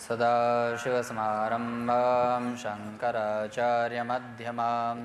सदाशिवसमारम्भां शङ्कराचार्यमध्यमाम्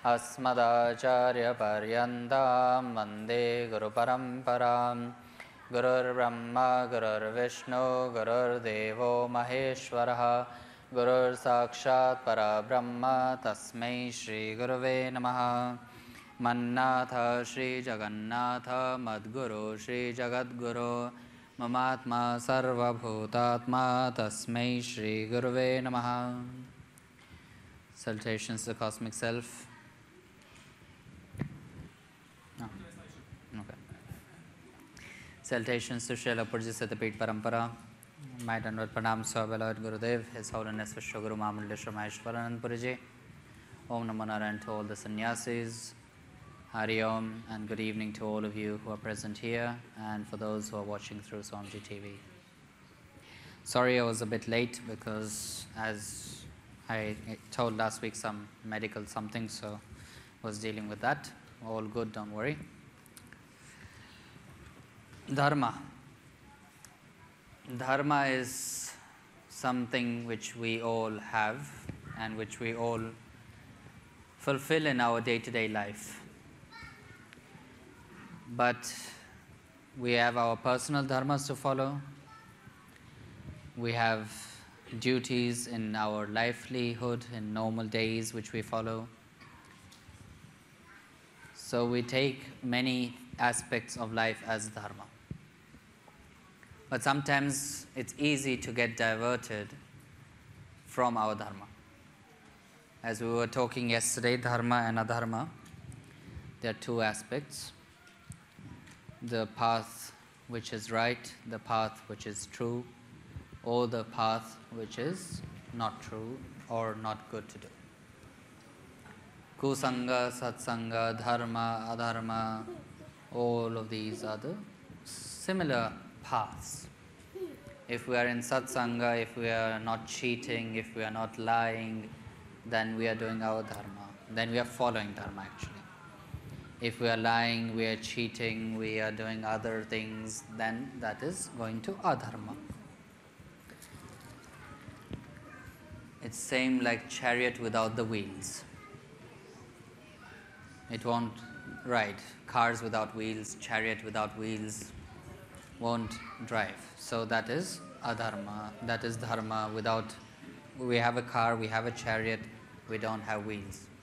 अस्मदाचार्यपर्यन्तां वन्दे गुरुपरम्परां गुरुर्ब्रह्मा गुरुर्विष्णु गुरुर्देवो महेश्वरः गुरुर्साक्षात् परब्रह्म तस्मै श्रीगुरवे नमः। मन्नाथ श्रीजगन्नाथ मद्गुरो श्रीजगद्गुरो ममात्मा सर्वभूतात्मा तस्मै श्रीगुरवे नमः। Salutations to the Cosmic Self. No. Okay. Salutations to Srila Purja Siddhapit Parampara. My Dandavat Pranams to our beloved Gurudev, His Holiness Vishwaguru Mahamudra Maheshwaranand Puriji. Om Namo Narayan to all the sannyasis. Hari Om, and good evening to all of you who are present here and for those who are watching through Swamiji TV. Sorry I was a bit late because as I told last week some medical something, so was dealing with that. All good, don't worry. Dharma. Dharma is something which we all have and which we all fulfill in our day-to-day life. But we have our personal dharmas to follow. We have duties in our livelihood, in normal days, which we follow. So we take many aspects of life as dharma. But sometimes it's easy to get diverted from our dharma. As we were talking yesterday, dharma and adharma, there are two aspects. The path which is right, the path which is true, or the path which is not true or not good to do. Kusanga, satsanga, dharma, adharma, all of these are the similar paths. If we are in satsanga, if we are not cheating, if we are not lying, then we are doing our dharma. Then we are following dharma actually. If we are lying, we are cheating, we are doing other things, then that is going to adharma. It's same like chariot without the wheels. It won't ride. Cars without wheels, chariot without wheels won't drive. So that is adharma. That is dharma. Without, we have a car, we have a chariot, we don't have wheels.